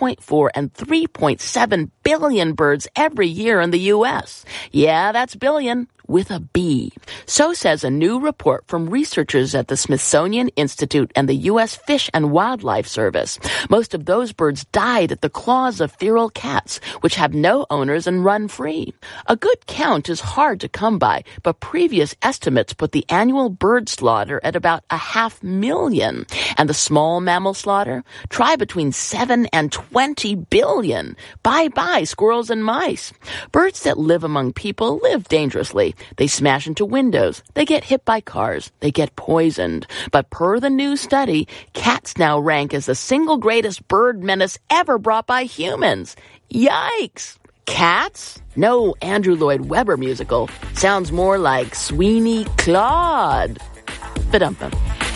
2.4 and 3.7 billion birds every year in the U.S. Yeah, that's billion. With a B. So says a new report from researchers at the Smithsonian Institute and the U.S. Fish and Wildlife Service. Most of those birds died at the claws of feral cats, which have no owners and run free. A good count is hard to come by, but previous estimates put the annual bird slaughter at about 500,000. And the small mammal slaughter? Try between 7 and 20 billion. Bye-bye, squirrels and mice. Birds that live among people live dangerously. They smash into windows. They get hit by cars. They get poisoned. But per the new study, cats now rank as the single greatest bird menace ever brought by humans. Yikes! Cats? No Andrew Lloyd Webber musical. Sounds more like Sweeney Claude. Ba-dum-bum.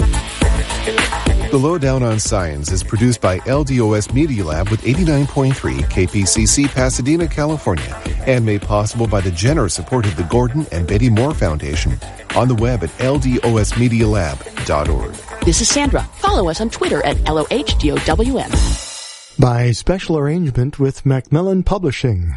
The Lowdown on Science is produced by LDOS Media Lab with 89.3 KPCC, Pasadena, California, and made possible by the generous support of the Gordon and Betty Moore Foundation. On the web at ldosmedialab.org. This is Sandra. Follow us on Twitter at LOHDOWM. By special arrangement with Macmillan Publishing,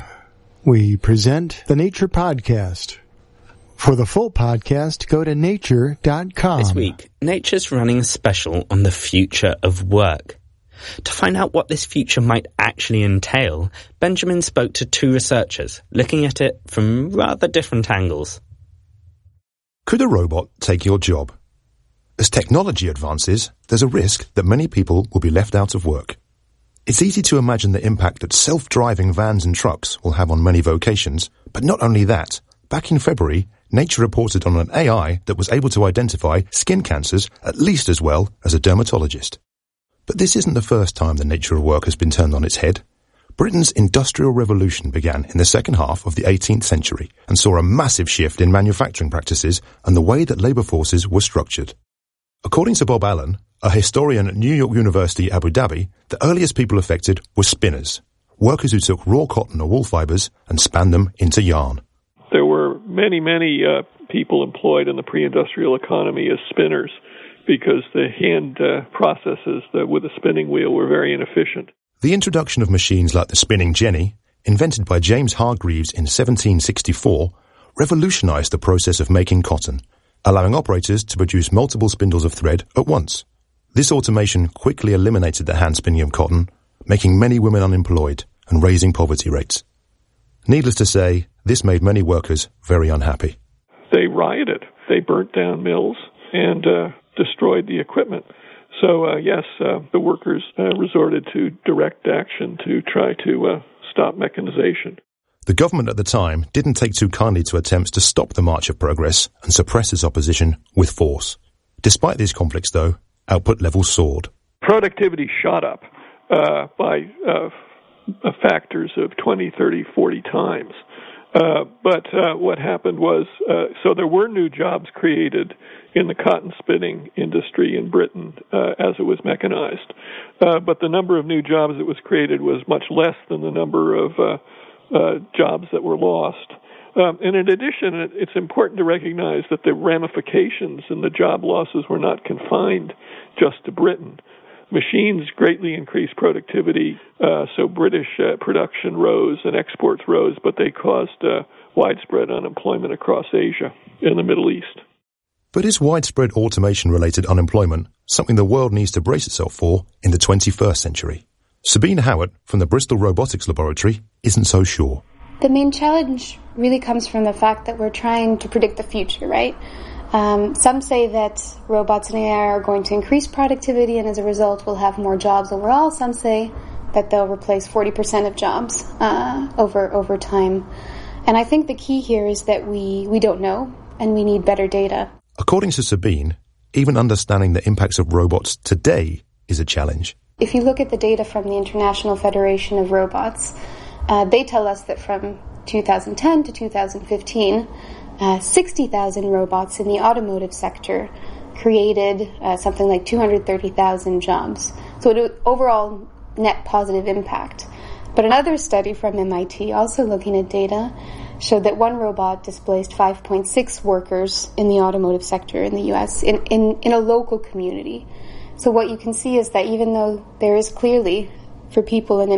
we present the Nature Podcast. For the full podcast, go to nature.com. This week, Nature's running a special on the future of work. To find out what this future might actually entail, Benjamin spoke to two researchers, looking at it from rather different angles. Could a robot take your job? As technology advances, there's a risk that many people will be left out of work. It's easy to imagine the impact that self-driving vans and trucks will have on many vocations, but not only that. Back in February, Nature reported on an AI that was able to identify skin cancers at least as well as a dermatologist. But this isn't the first time the nature of work has been turned on its head. Britain's Industrial Revolution began in the second half of the 18th century and saw a massive shift in manufacturing practices and the way that labour forces were structured. According to Bob Allen, a historian at New York University, Abu Dhabi, the earliest people affected were spinners, workers who took raw cotton or wool fibres and span them into yarn. There were many people employed in the pre-industrial economy as spinners because the hand processes with a spinning wheel were very inefficient. The introduction of machines like the spinning jenny, invented by James Hargreaves in 1764, revolutionized the process of making cotton, allowing operators to produce multiple spindles of thread at once. This automation quickly eliminated the hand spinning of cotton, making many women unemployed and raising poverty rates. Needless to say, this made many workers very unhappy. They rioted. They burnt down mills and destroyed the equipment. So, the workers resorted to direct action to try to stop mechanization. The government at the time didn't take too kindly to attempts to stop the march of progress and suppress its opposition with force. Despite these conflicts, though, output levels soared. Productivity shot up by factors of 20, 30, 40 times. But what happened was, so there were new jobs created in the cotton spinning industry in Britain as it was mechanized. But the number of new jobs that was created was much less than the number of jobs that were lost. And in addition, it's important to recognize that the ramifications and the job losses were not confined just to Britain. Machines greatly increased productivity, so British production rose and exports rose, but they caused widespread unemployment across Asia and the Middle East. But is widespread automation-related unemployment something the world needs to brace itself for in the 21st century? Sabine Howard from the Bristol Robotics Laboratory isn't so sure. The main challenge really comes from the fact that we're trying to predict the future, right? Some say that robots and AI are going to increase productivity and as a result we'll have more jobs overall. Some say that they'll replace 40% of jobs over time. And I think the key here is that we don't know and we need better data. According to Sabine, even understanding the impacts of robots today is a challenge. If you look at the data from the International Federation of Robots, they tell us that from 2010 to 2015, 60,000 robots in the automotive sector created something like 230,000 jobs. So an overall net positive impact. But another study from MIT, also looking at data, showed that one robot displaced 5.6 workers in the automotive sector in the U.S. in a local community. So what you can see is that even though there is clearly, for people, an